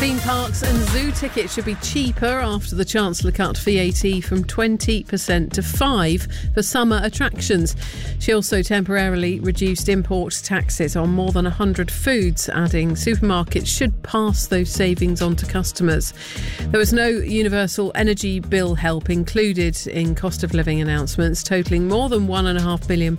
Theme parks and zoo tickets should be cheaper after the Chancellor cut VAT from 20% to 5% for summer attractions. She also temporarily reduced import taxes on more than 100 foods, adding supermarkets should pass those savings on to customers. There was no universal energy bill help included in cost of living announcements, totalling more than £1.5 billion.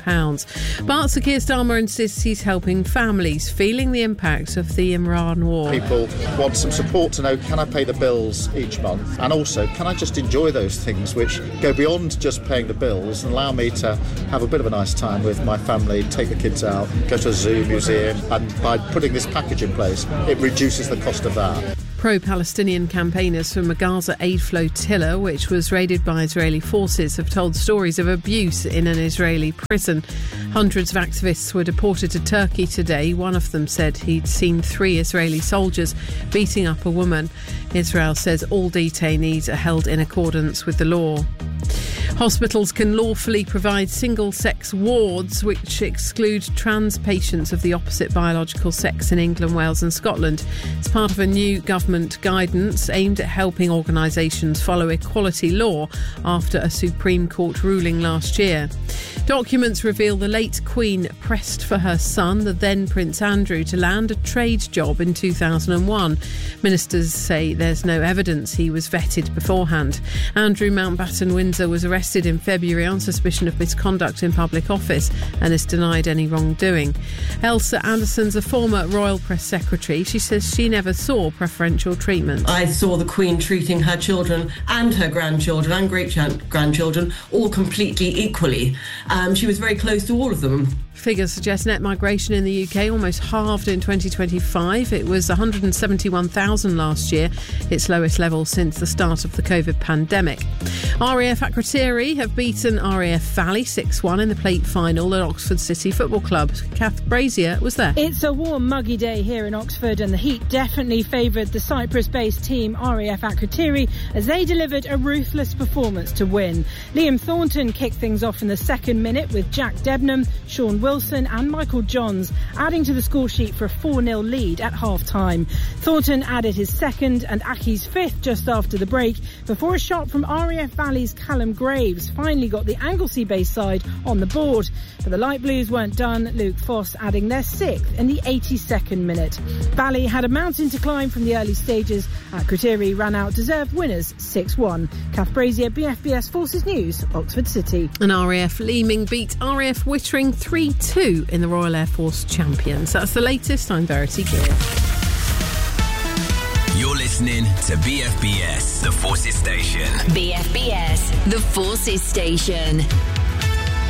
But Sir Keir Starmer insists he's helping families feeling the impact of the Iran war. People want some support to know, can I pay the bills each month? And also, can I just enjoy those things which go beyond just paying the bills and allow me to have a bit of a nice time with my family, take the kids out, go to a zoo, museum, and by putting this package in place, it reduces the cost of that. Pro-Palestinian campaigners from a Gaza aid flotilla, which was raided by Israeli forces, have told stories of abuse in an Israeli prison. Hundreds of activists were deported to Turkey today. One of them said he'd seen 3 Israeli soldiers beating up a woman. Israel says all detainees are held in accordance with the law. Hospitals can lawfully provide single-sex wards which exclude trans patients of the opposite biological sex in England, Wales and Scotland. It's part of a new government guidance aimed at helping organisations follow equality law after a Supreme Court ruling last year. Documents reveal the late Queen pressed for her son, the then Prince Andrew, to land a trade job in 2001. Ministers say there's no evidence he was vetted beforehand. Andrew Mountbatten-Windsor was arrested in February on suspicion of misconduct in public office and has denied any wrongdoing. Elsa Anderson's a former Royal Press Secretary. She says she never saw preferential treatment. I saw the Queen treating her children and her grandchildren and great-grandchildren all completely equally. She was very close to all of them. Figures suggest net migration in the UK almost halved in 2025. It was 171,000 last year, its lowest level since the start of the COVID pandemic. RAF Akrotiri have beaten RAF Valley 6-1 in the plate final at Oxford City Football Club. Kath Brazier was there. It's a warm, muggy day here in Oxford and the heat definitely favoured the Cyprus-based team RAF Akrotiri as they delivered a ruthless performance to win. Liam Thornton kicked things off in the second minute with Jack Debnam, Sean Wilson and Michael Johns adding to the score sheet for a 4-0 lead at half-time. Thornton added his second and Aki's fifth just after the break before a shot from RAF Valley's Callum Graves finally got the Anglesey-based side on the board. But the Light Blues weren't done, Luke Foss adding their sixth in the 82nd minute. Valley had a mountain to climb from the early stages. Akrotiri ran out deserved winners 6-1. Kath Brazier, BFBS Forces News, Oxford City. And RAF Leeming beat RAF Wittering 3-2 in the Royal Air Force Champions. That's the latest. I'm Verity Gear. You're listening to BFBS, the Forces Station. BFBS, the Forces Station.